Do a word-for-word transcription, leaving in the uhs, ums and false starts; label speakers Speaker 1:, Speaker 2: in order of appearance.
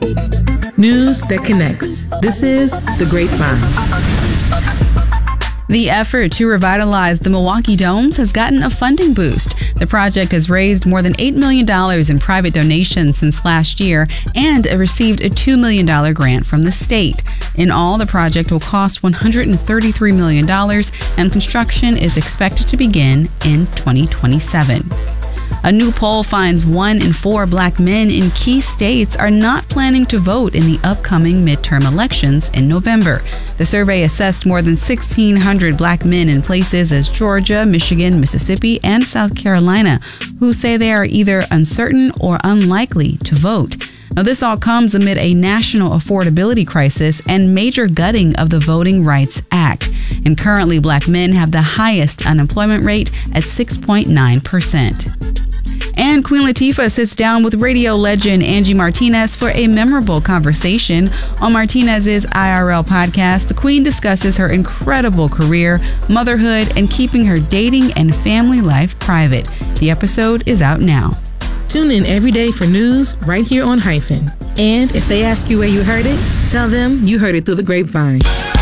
Speaker 1: News that connects. This is The Grapevine.
Speaker 2: The effort to revitalize the Milwaukee Domes has gotten a funding boost. The project has raised more than eight million dollars in private donations since last year and received a two million dollars grant from the state. In all, the project will cost one hundred thirty-three million dollars, and construction is expected to begin in twenty twenty-seven. A new poll finds one in four black men in key states are not planning to vote in the upcoming midterm elections in November. The survey assessed more than sixteen hundred black men in places as Georgia, Michigan, Mississippi, and South Carolina who say they are either uncertain or unlikely to vote. Now, this all comes amid a national affordability crisis and major gutting of the Voting Rights Act. And currently, black men have the highest unemployment rate at six point nine percent. And Queen Latifah sits down with radio legend Angie Martinez for a memorable conversation. On Martinez's I R L podcast, the Queen discusses her incredible career, motherhood, and keeping her dating and family life private. The episode is out now.
Speaker 1: Tune in every day for news right here on Hyphen. And if they ask you where you heard it, tell them you heard it through the grapevine.